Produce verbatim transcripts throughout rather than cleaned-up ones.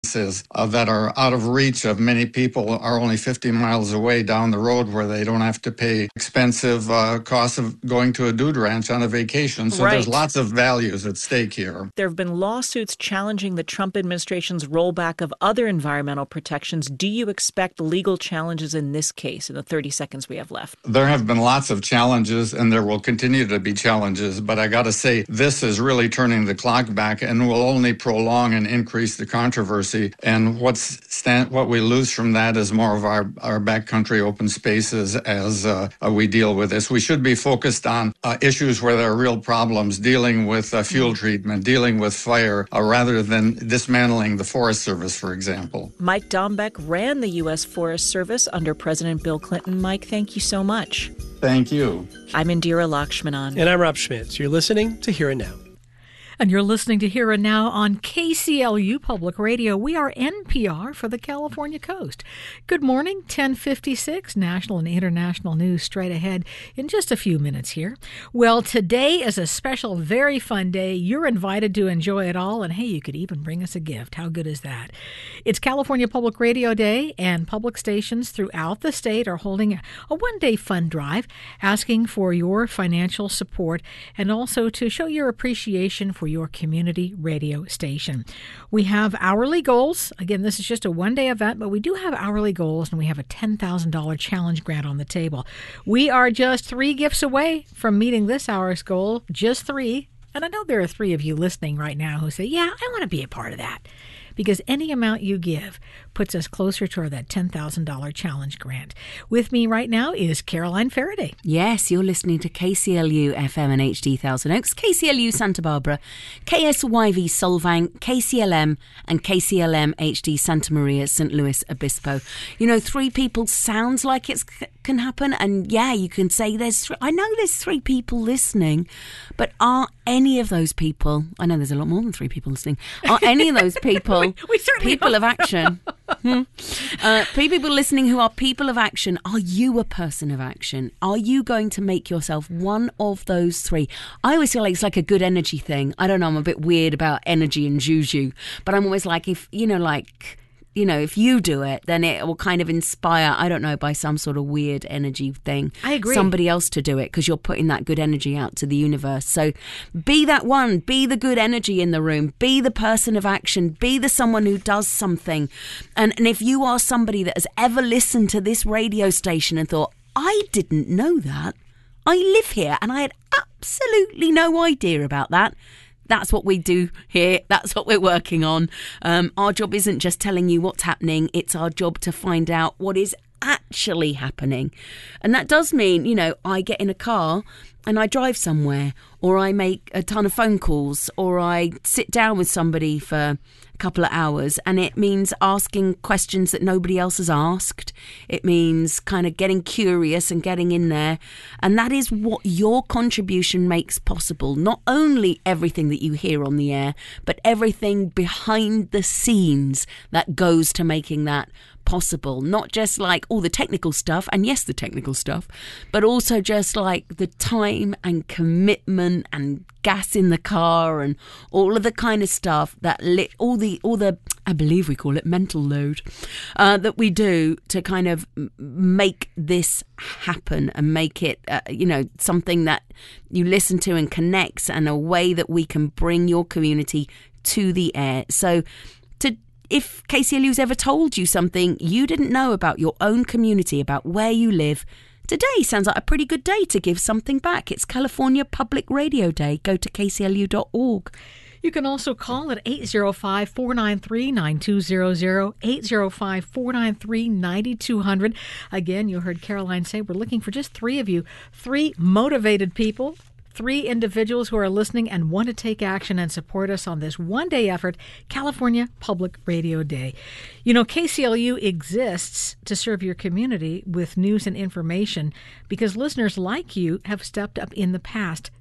Uh, that are out of reach of many people are only fifty miles away down the road where they don't have to pay expensive uh, costs of going to a dude ranch on a vacation. So right. There's lots of values at stake here. There have been lawsuits challenging the Trump administration's rollback of other environmental protections. Do you expect legal challenges in this case in the thirty seconds we have left? There have been lots of challenges and there will continue to be challenges. But I got to say, this is really turning the clock back and will only prolong and increase the controversy. And what's stand, what we lose from that is more of our, our backcountry open spaces as uh, we deal with this. We should be focused on uh, issues where there are real problems, dealing with uh, fuel treatment, dealing with fire, uh, rather than dismantling the Forest Service, for example. Mike Dombeck ran the U S Forest Service under President Bill Clinton. Mike, thank you so much. Thank you. I'm Indira Lakshmanan. And I'm Rob Schmitz. You're listening to Here and Now. And you're listening to Here and Now on K C L U Public Radio. We are N P R for the California coast. Good morning, ten fifty-six, national and international news straight ahead in just a few minutes here. Well, today is a special, very fun day. You're invited to enjoy it all, and hey, you could even bring us a gift. How good is that? It's California Public Radio Day, and public stations throughout the state are holding a one-day fund drive asking for your financial support and also to show your appreciation for your community radio station. We have hourly goals. Again, this is just a one-day event, but we do have hourly goals, and we have a ten thousand dollars challenge grant on the table. We are just three gifts away from meeting this hour's goal, just three. And I know there are three of you listening right now who say, yeah, I want to be a part of that. Because any amount you give puts us closer to that ten thousand dollars challenge grant. With me right now is Caroline Faraday. Yes, you're listening to K C L U F M and H D Thousand Oaks, K C L U Santa Barbara, K S Y V Solvang, K C L M, and K C L M H D Santa Maria, Saint Louis Obispo. You know, three people sounds like it can happen, and yeah, you can say there's three. I know there's three people listening, but are any of those people, I know there's a lot more than three people listening, are any of those people we, we people are. of action? hmm. uh, three people listening who are people of action. Are you a person of action? Are you going to make yourself one of those three? I always feel like it's like a good energy thing. I don't know, I'm a bit weird about energy and juju, but I'm always like, if, you know, like... you know, if you do it, then it will kind of inspire, I don't know, by some sort of weird energy thing. I agree. Somebody else to do it because you're putting that good energy out to the universe. So be that one, be the good energy in the room, be the person of action, be the someone who does something. And, and if you are somebody that has ever listened to this radio station and thought, I didn't know that, I live here and I had absolutely no idea about that. That's what we do here. That's what we're working on. Um, our job isn't just telling you what's happening. It's our job to find out what is actually happening. And that does mean, you know, I get in a car and I drive somewhere, or I make a ton of phone calls, or I sit down with somebody for a couple of hours, and it means asking questions that nobody else has asked. It means kind of getting curious and getting in there. And that is what your contribution makes possible. Not only everything that you hear on the air, but everything behind the scenes that goes to making that possible. Not just like all the technical stuff, and yes, the technical stuff, but also just like the time and commitment and gas in the car and all of the kind of stuff that lit all the all the I believe we call it mental load uh, that we do to kind of make this happen and make it uh, you know, something that you listen to and connects, and a way that we can bring your community to the air. So to if K C L U's ever told you something you didn't know about your own community, about where you live, today sounds like a pretty good day to give something back. It's California Public Radio Day. Go to K C L U dot org. You can also call at eight oh five, four nine three, nine two zero zero, eight oh five, four nine three, nine two zero zero. Again, you heard Caroline say we're looking for just three of you, three motivated people, three individuals who are listening and want to take action and support us on this one-day effort, California Public Radio Day. You know, K C L U exists to serve your community with news and information because listeners like you have stepped up in the past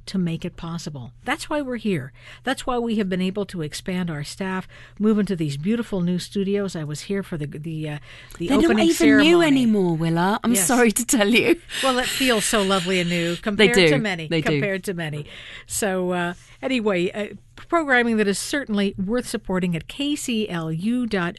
to make it possible. That's why we're here. That's why we have been able to expand our staff, move into these beautiful new studios. I was here for the the uh, the They're opening not even ceremony. new anymore, Willa. I'm Yes. sorry to tell you. Well, it feels so lovely and new compared do. to many. They do. compared to many. So uh, anyway, uh, programming that is certainly worth supporting at K C L U dot